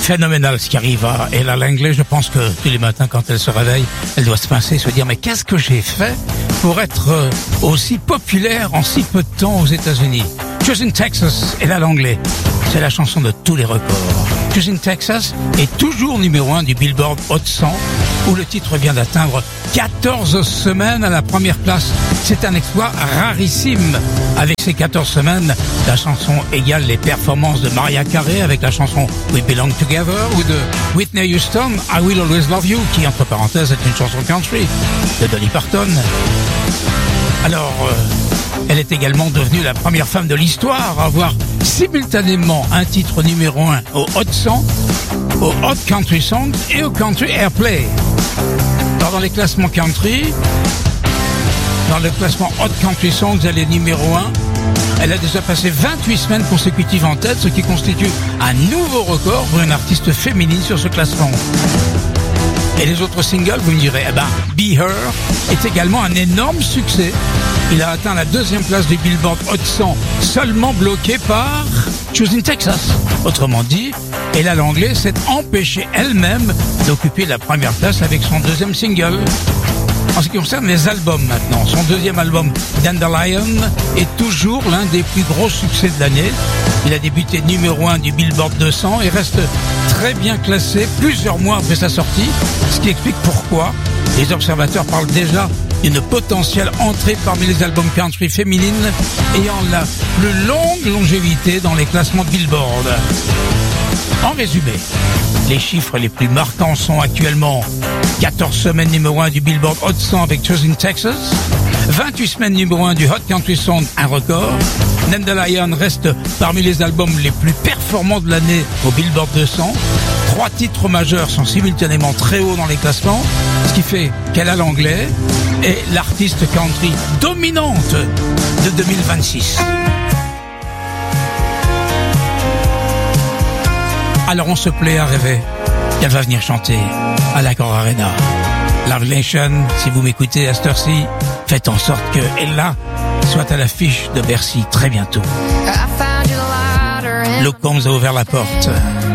Phénoménal ce qui arrive à Ella Langley. Je pense que tous les matins quand elle se réveille, elle doit se pincer et se dire mais qu'est-ce que j'ai fait pour être aussi populaire en si peu de temps aux États-Unis. Just in Texas, Ella Langley. C'est la chanson de tous les records. Just in Texas est toujours numéro 1 du Billboard Hot 100 où le titre vient d'atteindre 14 semaines à la première place. C'est un exploit rarissime. Avec ces 14 semaines, la chanson égale les performances de Mariah Carey avec la chanson We Belong Together ou de Whitney Houston, I Will Always Love You, qui entre parenthèses est une chanson country de Dolly Parton. Alors, elle est également devenue la première femme de l'histoire à avoir simultanément un titre numéro 1 au Hot 100, au Hot Country Songs et au Country Airplay. Dans les classements country, dans le classement Hot Country Songs, elle est numéro 1. Elle a déjà passé 28 semaines consécutives en tête, ce qui constitue un nouveau record pour une artiste féminine sur ce classement. Et les autres singles, vous me direz, Be Her est également un énorme succès. Il a atteint la 2e place du Billboard Hot 100, seulement bloqué par Just in Texas. Autrement dit, Ella Langley s'est empêchée elle-même d'occuper la première place avec son 2e single. En ce qui concerne les albums maintenant, son 2e album, Dandelion, est toujours l'un des plus gros succès de l'année. Il a débuté numéro 1 du Billboard 200 et reste très bien classé plusieurs mois après sa sortie, ce qui explique pourquoi les observateurs parlent déjà d'une potentielle entrée parmi les albums country féminines ayant la plus longue longévité dans les classements de Billboard. En résumé, les chiffres les plus marquants sont actuellement 14 semaines numéro 1 du Billboard Hot 100 avec Just in Texas, 28 semaines numéro 1 du Hot Country Song, un record. Dandelion reste parmi les albums les plus performants de l'année au Billboard 200. 3 titres majeurs sont simultanément très hauts dans les classements, ce qui fait qu'Ella Langley est l'artiste country dominante de 2026. Alors on se plaît à rêver qu'elle va venir chanter à l'Accor Arena. Love Nation, si vous m'écoutez à cette heure-ci, faites en sorte que Ella soit à l'affiche de Bercy très bientôt. Luke Combs a ouvert la porte.